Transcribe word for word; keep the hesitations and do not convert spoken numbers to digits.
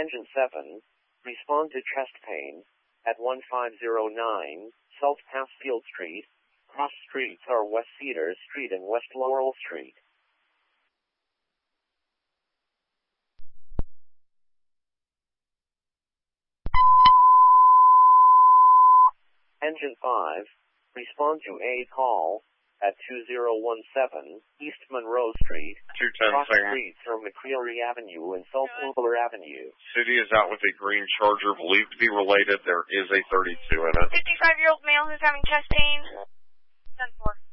Engine seven, respond to chest pain at one five zero nine Salt Pass Field Street. Cross streets are West Cedar Street and West Laurel Street. Engine five, respond to a call at two zero one seven East Monroe Street. two ten Cross singer. streets are McCreary Avenue and South Wilbur Avenue. City is out with a green Charger believed to be related. There is a thirty-two in it. fifty-five-year-old male who's having chest pain. ten four.